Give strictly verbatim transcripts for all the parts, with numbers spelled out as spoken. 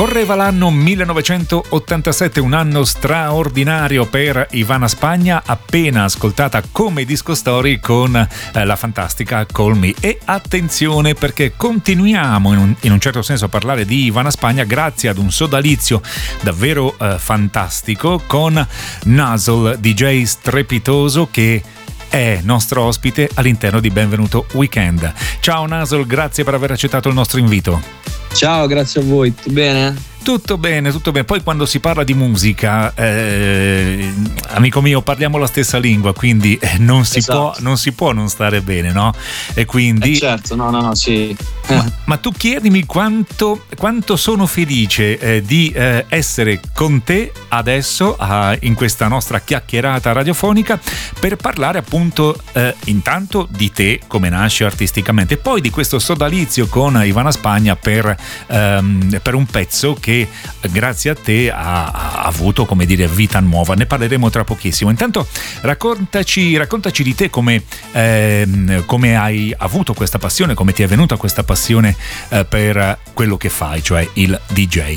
Correva l'anno millenovecentottantasette, un anno straordinario per Ivana Spagna, appena ascoltata come disco story con eh, la fantastica Call Me. E attenzione, perché continuiamo in un, in un certo senso a parlare di Ivana Spagna grazie ad un sodalizio davvero eh, fantastico con Nuzzle, D J strepitoso, che è nostro ospite all'interno di Benvenuto Weekend. Ciao Nuzzle, grazie per aver accettato il nostro invito. Ciao, grazie a voi, tutto bene? Tutto bene, tutto bene. Poi quando si parla di musica, eh, amico mio, parliamo la stessa lingua, quindi non si, esatto. può, non si può non stare bene, no? E quindi... Eh certo, no, no, no, sì. Ma, ma tu chiedimi quanto, quanto sono felice eh, di eh, essere con te adesso eh, in questa nostra chiacchierata radiofonica per parlare appunto eh, intanto di te, come nasci artisticamente, e poi di questo sodalizio con Ivana Spagna per, ehm, per un pezzo che che grazie a te ha, ha avuto, come dire, vita nuova. Ne parleremo tra pochissimo. Intanto raccontaci, raccontaci di te, come, eh, come hai avuto questa passione, come ti è venuta questa passione eh, per quello che fai, cioè il D J.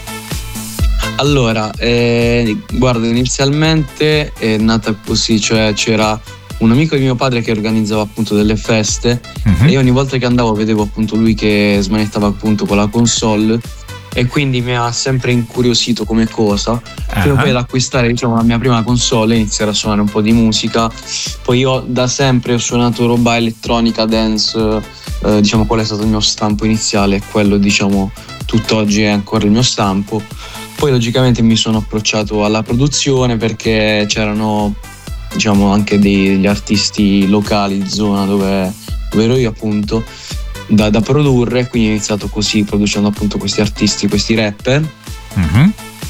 Allora, eh, guarda, inizialmente è nata così, cioè c'era un amico di mio padre che organizzava appunto delle feste, uh-huh. e io ogni volta che andavo vedevo appunto lui che smanettava appunto con la console, e quindi mi ha sempre incuriosito come cosa. Uh-huh. Prima poi ad acquistare, diciamo, la mia prima console e iniziare a suonare un po' di musica. Poi io da sempre ho suonato roba elettronica, dance, eh, diciamo qual è stato il mio stampo iniziale, e quello, diciamo, tutt'oggi è ancora il mio stampo. Poi logicamente mi sono approcciato alla produzione perché c'erano, diciamo, anche degli artisti locali in zona dove, dove ero io appunto Da, da produrre, quindi ho iniziato così, producendo appunto questi artisti, questi rapper, mm-hmm.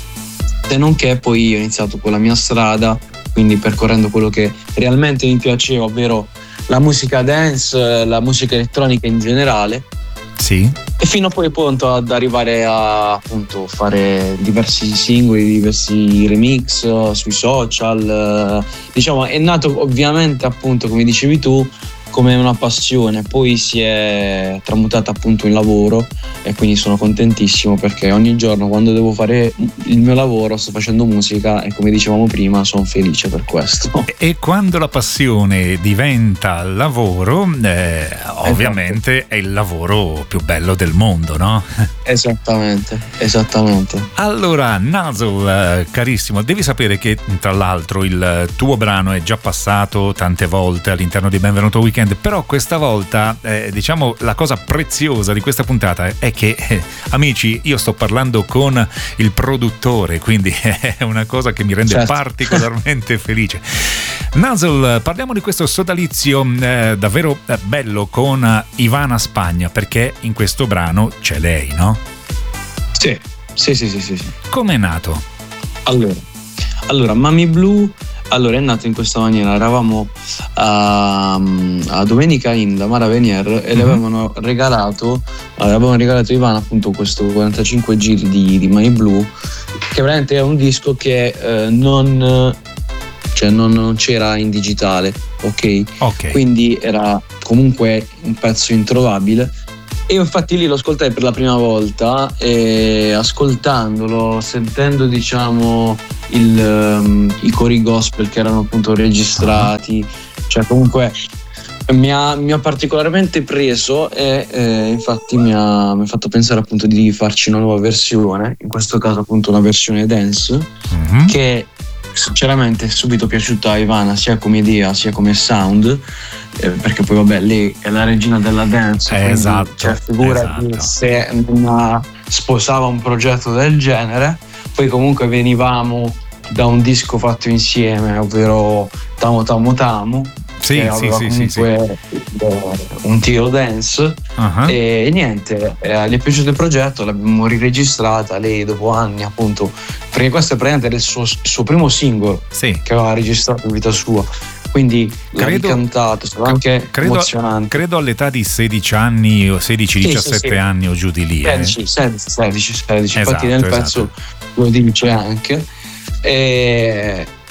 e nonché poi ho iniziato con la mia strada, quindi percorrendo quello che realmente mi piaceva, ovvero la musica dance, la musica elettronica in generale. Sì. E fino poi appunto ad arrivare a appunto fare diversi singoli, diversi remix sui social. Diciamo, è nato ovviamente appunto, come dicevi tu, come una passione, poi si è tramutata appunto in lavoro, e quindi sono contentissimo perché ogni giorno quando devo fare il mio lavoro sto facendo musica, e come dicevamo prima sono felice per questo. E quando la passione diventa lavoro, eh, ovviamente esatto. È il lavoro più bello del mondo, no? Esattamente, esattamente. Allora Nuzzle, carissimo, devi sapere che tra l'altro il tuo brano è già passato tante volte all'interno di Benvenuto Weekend, però questa volta eh, diciamo la cosa preziosa di questa puntata è che eh, amici, io sto parlando con il produttore, quindi è una cosa che mi rende certo. particolarmente felice. Nuzzle, parliamo di questo sodalizio eh, davvero eh, bello con Ivana Spagna, perché in questo brano c'è lei, no? Sì, sì, sì, sì, sì. Com'è nato? Allora, allora Mami Blue Allora è nato in questa maniera. Eravamo a, a Domenica In da Mara Venier, e mm-hmm. le avevano regalato avevano regalato a Ivana appunto questo quarantacinque giri di, di My Blue, che veramente è un disco che eh, non cioè non, non c'era in digitale, ok? Ok. Quindi era comunque un pezzo introvabile. E io infatti lì lo ascoltai per la prima volta, e ascoltandolo, sentendo diciamo il, um, i cori gospel che erano appunto registrati, cioè comunque mi ha, mi ha particolarmente preso, e eh, infatti mi ha, mi ha fatto pensare appunto di farci una nuova versione, in questo caso appunto una versione dance, mm-hmm. che sinceramente è subito piaciuta a Ivana, sia come idea sia come sound, eh, perché poi vabbè lei è la regina della dance, eh, quindi, esatto, cioè figurati esatto. se non sposava un progetto del genere. Poi comunque venivamo da un disco fatto insieme, ovvero Tamo Tamo Tamo, sì, che sì, aveva sì, comunque sì, sì. un tiro dance, uh-huh. e, e niente, eh, gli è piaciuto il progetto, l'abbiamo riregistrata lei dopo anni appunto, perché questo è praticamente il suo, il suo primo singolo, sì. che aveva registrato in vita sua, quindi l'ha credo, ricantato, è anche credo, emozionante. Credo all'età di sedici anni o sedici diciassette sì, sì, sì. anni o giù di lì, sedici, eh. sedici, sedici, sedici. Esatto, infatti nel esatto. pezzo lo dice anche. E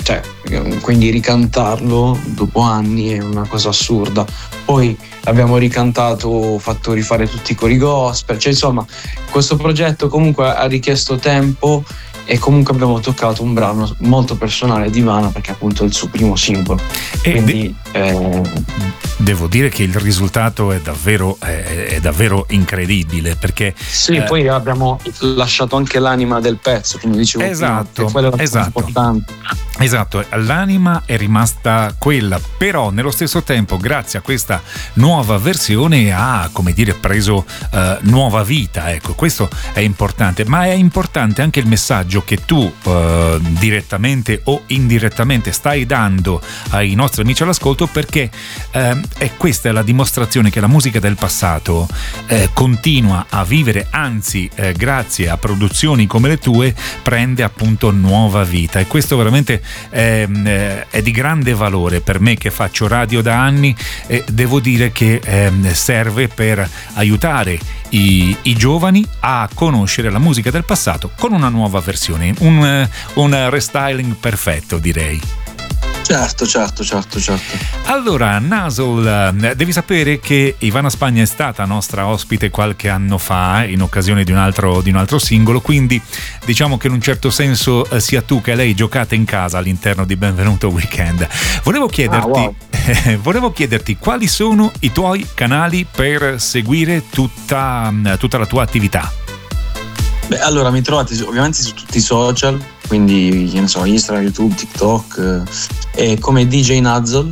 cioè, quindi ricantarlo dopo anni è una cosa assurda. Poi abbiamo ricantato, fatto rifare tutti i cori gospel, cioè insomma questo progetto comunque ha richiesto tempo e comunque abbiamo toccato un brano molto personale di Ivana perché appunto è il suo primo singolo. E quindi de- eh... devo dire che il risultato è davvero, è, è davvero incredibile, perché sì, eh... poi abbiamo lasciato anche l'anima del pezzo, come dicevo esatto, prima, che esatto. importante. Esatto, l'anima è rimasta quella, però nello stesso tempo grazie a questa nuova versione ha, come dire, preso uh, nuova vita, ecco, questo è importante, ma è importante anche il messaggio che tu uh, direttamente o indirettamente stai dando ai nostri amici all'ascolto, perché uh, è questa è la dimostrazione che la musica del passato uh, continua a vivere, anzi uh, grazie a produzioni come le tue prende appunto nuova vita, e questo veramente è, è di grande valore per me che faccio radio da anni, e devo dire che eh, serve per aiutare i, i giovani a conoscere la musica del passato con una nuova versione, un, un restyling perfetto, direi. Certo, certo, certo, certo. Allora, Nasol, devi sapere che Ivana Spagna è stata nostra ospite qualche anno fa in occasione di un altro, di un altro singolo, quindi diciamo che in un certo senso sia tu che lei giocate in casa all'interno di Benvenuto Weekend. Volevo chiederti, ah, wow. eh, volevo chiederti quali sono i tuoi canali per seguire tutta, tutta la tua attività. Beh, allora mi trovate ovviamente su tutti i social, quindi che ne so, Instagram, YouTube, TikTok, eh, come D J Nazol.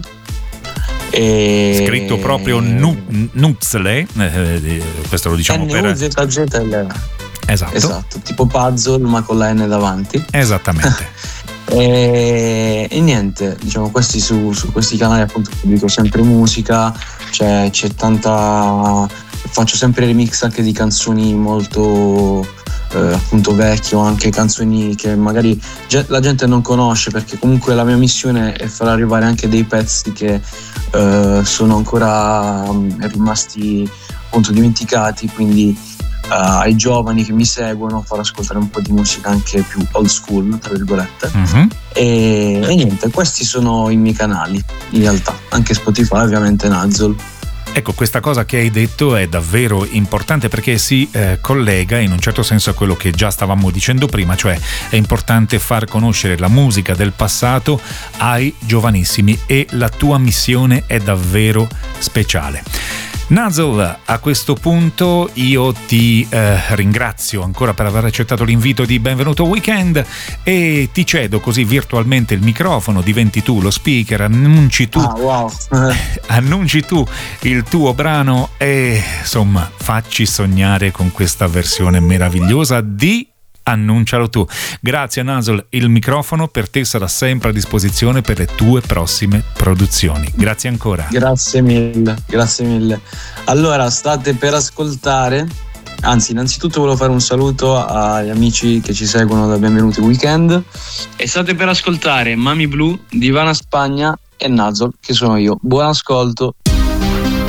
E... scritto proprio nu- Nuxle, eh, questo lo diciamo per N-U-Z-Z-L. Esatto. Esatto, tipo puzzle ma con la N davanti. Esattamente. e, e niente, diciamo questi su, su questi canali appunto pubblico sempre musica, cioè c'è tanta, faccio sempre remix anche di canzoni molto Eh, appunto vecchio, anche canzoni che magari la gente non conosce, perché comunque la mia missione è far arrivare anche dei pezzi che eh, sono ancora um, rimasti appunto dimenticati, quindi uh, ai giovani che mi seguono far ascoltare un po' di musica anche più old school tra virgolette. Mm-hmm. e, e niente, questi sono i miei canali in realtà, anche Spotify ovviamente, Nazol. Ecco, questa cosa che hai detto è davvero importante perché si eh, collega in un certo senso a quello che già stavamo dicendo prima, cioè è importante far conoscere la musica del passato ai giovanissimi, e la tua missione è davvero speciale. Nazol, a questo punto io ti eh, ringrazio ancora per aver accettato l'invito di Benvenuto Weekend e ti cedo così virtualmente il microfono, diventi tu lo speaker, annunci tu, ah, wow. annunci tu il tuo brano e insomma facci sognare con questa versione meravigliosa di Annuncialo tu. Grazie Nazol, il microfono per te sarà sempre a disposizione per le tue prossime produzioni. Grazie ancora. Grazie mille, grazie mille. Allora, state per ascoltare, anzi innanzitutto volevo fare un saluto agli amici che ci seguono da Benvenuti Weekend, e state per ascoltare Mami Blu di Ivana Spagna e Nazol, che sono io. Buon ascolto.